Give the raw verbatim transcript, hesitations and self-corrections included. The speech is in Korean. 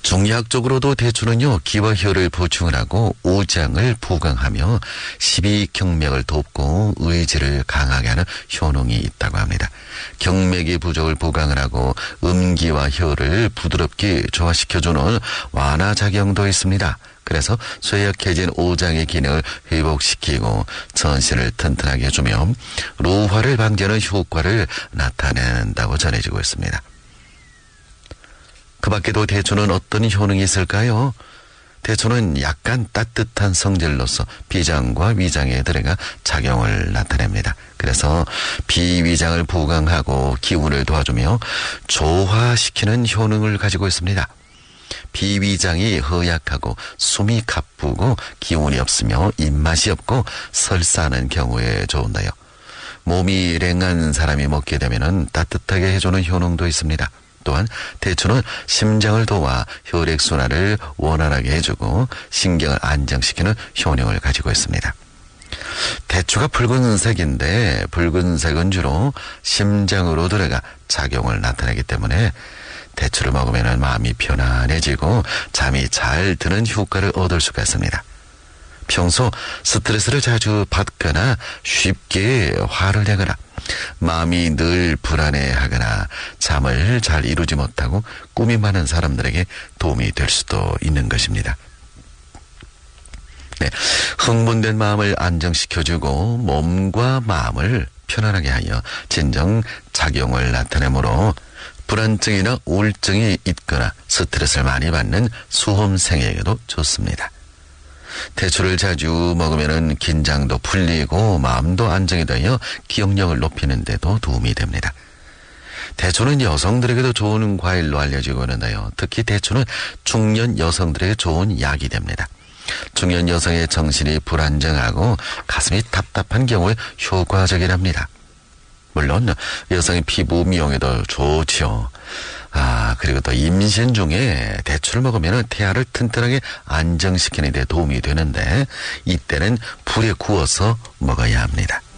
중의학적으로도 대추는요, 기와 혈을 보충을 하고 오장을 보강하며 십이경맥을 돕고 의지를 강하게 하는 효능이 있다고 합니다. 경맥의 부족을 보강을 하고 음기와 혈을 부드럽게 조화시켜주는 완화작용도 있습니다. 그래서 쇠약해진 오장의 기능을 회복시키고 전신을 튼튼하게 해주며 노화를 방지하는 효과를 나타낸다고 전해지고 있습니다. 그 밖에도 대추는 어떤 효능이 있을까요? 대추는 약간 따뜻한 성질로서 비장과 위장에 들어가 작용을 나타냅니다. 그래서 비위장을 보강하고 기운을 도와주며 조화시키는 효능을 가지고 있습니다. 비위장이 허약하고 숨이 가쁘고 기운이 없으며 입맛이 없고 설사하는 경우에 좋은데요. 몸이 랭한 사람이 먹게 되면 따뜻하게 해주는 효능도 있습니다. 또한 대추는 심장을 도와 혈액순환을 원활하게 해주고 신경을 안정시키는 효능을 가지고 있습니다. 대추가 붉은색인데 붉은색은 주로 심장으로 들어가 작용을 나타내기 때문에 대추를 먹으면 마음이 편안해지고 잠이 잘 드는 효과를 얻을 수가 있습니다. 평소 스트레스를 자주 받거나 쉽게 화를 내거나 마음이 늘 불안해하거나 잠을 잘 이루지 못하고 꿈이 많은 사람들에게 도움이 될 수도 있는 것입니다. 네, 흥분된 마음을 안정시켜주고 몸과 마음을 편안하게 하여 진정 작용을 나타내므로 불안증이나 우울증이 있거나 스트레스를 많이 받는 수험생에게도 좋습니다. 대추를 자주 먹으면 긴장도 풀리고 마음도 안정이 되어 기억력을 높이는 데도 도움이 됩니다. 대추는 여성들에게도 좋은 과일로 알려지고 있는데요. 특히 대추는 중년 여성들에게 좋은 약이 됩니다. 중년 여성의 정신이 불안정하고 가슴이 답답한 경우에 효과적이랍니다. 물론 여성의 피부 미용에도 좋지요. 아, 그리고 또 임신 중에 대추를 먹으면 태아를 튼튼하게 안정시키는 데 도움이 되는데 이때는 불에 구워서 먹어야 합니다.